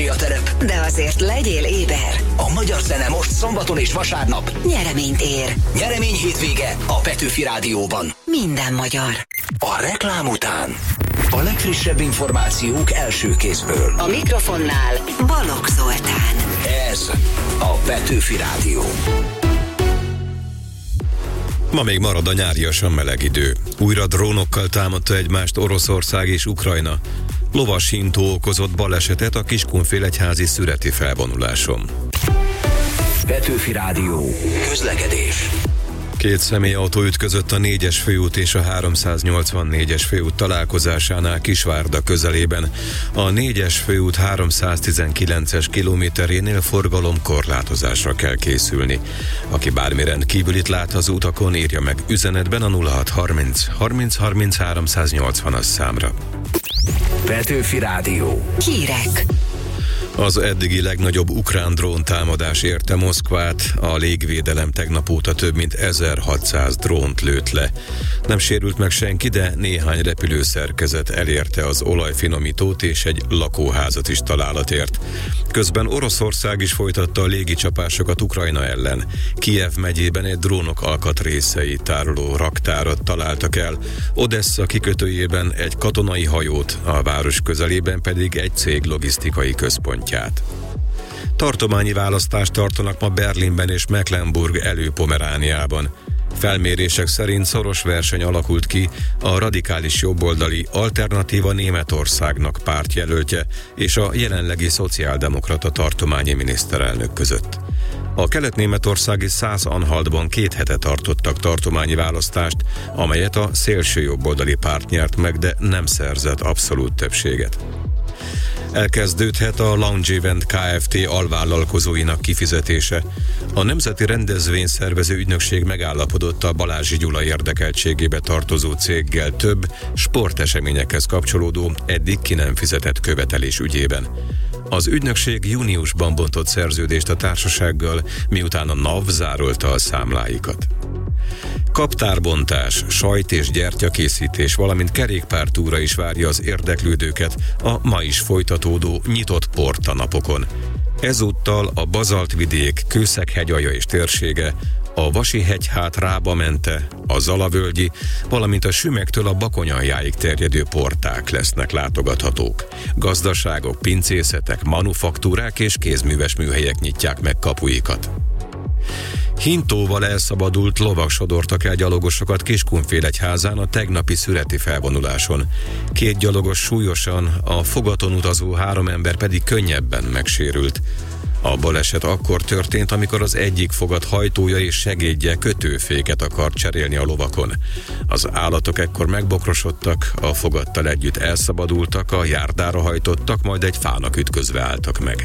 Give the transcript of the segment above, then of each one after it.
kissé a terep, de azért legyél éber. A magyar zene most szombaton és vasárnap Nyereményt ér. Nyeremény hétvége a Petőfi Rádióban. Minden magyar. A reklám után a legfrissebb információk első kézből. A mikrofonnál Balogh Zoltán. Ez a Petőfi Rádió. Ma még marad a nyáriasan meleg idő. Újra drónokkal támadta egymást Oroszország és Ukrajna. Lovashintó okozott balesetet a Kiskunfélegyházi szüreti felvonuláson. Petőfi Rádió. Közlekedés. 2 személyautó ütközött a 4-es főút és a 384-es főút találkozásánál Kisvárda közelében. A 4-es főút 319-es kilométerénél forgalomkorlátozásra kell készülni. Aki bármi rendkívülit lát az utakon, írja meg üzenetben a 0630 30 30 380-as számra. Petőfi Rádió. Hírek. Az eddigi legnagyobb ukrán dróntámadás érte Moszkvát, a légvédelem tegnap óta több mint 1600 drónt lőtt le. Nem sérült meg senki, de néhány repülőszerkezet elérte az olajfinomítót és egy lakóházat is találat ért. Közben Oroszország is folytatta a légicsapásokat Ukrajna ellen. Kijev megyében egy drónok alkatrészeit tároló raktárat találtak el, Odessa kikötőjében egy katonai hajót, a város közelében pedig egy cég logisztikai központját. Tartományi választást tartanak ma Berlinben és Mecklenburg Előpomerániában. Felmérések szerint szoros verseny alakult ki a radikális jobboldali Alternatíva Németországnak pártjelöltje és a jelenlegi szociáldemokrata tartományi miniszterelnök között. A kelet-németországi Szász-Anhaltban 2 hete tartottak tartományi választást, amelyet a szélső jobboldali párt nyert meg, de nem szerzett abszolút többséget. Elkezdődhet a Lounge Event Kft. Alvállalkozóinak kifizetése. A Nemzeti Rendezvényszervező Ügynökség megállapodott a Balázsi Gyula érdekeltségébe tartozó céggel több sporteseményekhez kapcsolódó, eddig ki nem fizetett követelés ügyében. Az ügynökség júniusban bontott szerződést a társasággal, miután a NAV zárolta a számláikat. Kaptárbontás, sajt- és gyertyakészítés, valamint kerékpártúra is várja az érdeklődőket a ma is folytatódó nyitott porta napokon. Ezúttal a Bazaltvidék, Kőszeg-hegyalja és térsége, a Vasi-hegyhát Rába-mente, a Zalavölgyi, valamint a Sümegtől a Bakonyajáig terjedő porták lesznek látogathatók. Gazdaságok, pincészetek, manufaktúrák és kézműves műhelyek nyitják meg kapuikat. Hintóval elszabadult lovak sodortak el gyalogosokat Kiskunfélegyházán a tegnapi szüreti felvonuláson. 2 gyalogos súlyosan, a fogaton utazó 3 ember pedig könnyebben megsérült. A baleset akkor történt, amikor az egyik fogat hajtója és segédje kötőféket akart cserélni a lovakon. Az állatok ekkor megbokrosodtak, a fogattal együtt elszabadultak, a járdára hajtottak, majd egy fának ütközve álltak meg.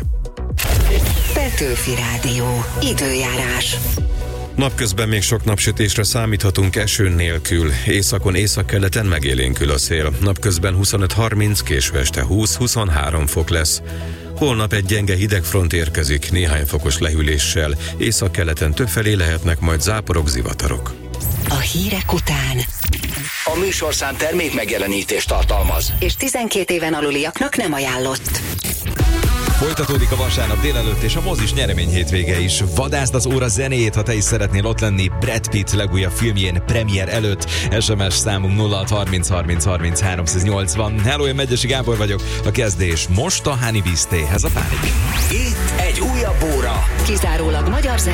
Petőfi Rádió. Időjárás. Napközben még sok napsütésre számíthatunk eső nélkül. Északon, északkeleten megélénkül a szél. Napközben 25-30, késő este 20-23 fok lesz. Holnap egy gyenge hidegfront érkezik, néhány fokos lehűléssel. Északkeleten többfelé lehetnek majd záporok, zivatarok. A hírek után A műsorszám termék megjelenítést tartalmaz, és 12 éven aluliaknak nem ajánlott. Folytatódik a vasárnap délelőtt és a mozis nyeremény hétvége is. Vadászd az óra zenéjét, ha te is szeretnél ott lenni Brad Pitt legújabb filmjén premier előtt. SMS számunk 0630 30 30 380. Hello, én Megyesi Gábor vagyok. A kezdés most a Honey Beastéhez a pánik. itt egy újabb óra. Kizárólag magyar zene.